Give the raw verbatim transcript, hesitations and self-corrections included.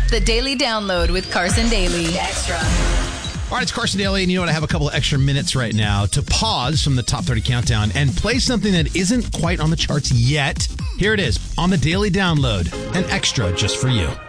The Daily Download with Carson Daly. Extra. All right, it's Carson Daly, and you know what? I have a couple of extra minutes right now to pause from the Top thirty Countdown and play something that isn't quite on the charts yet. Here it is on the Daily Download, an extra just for you.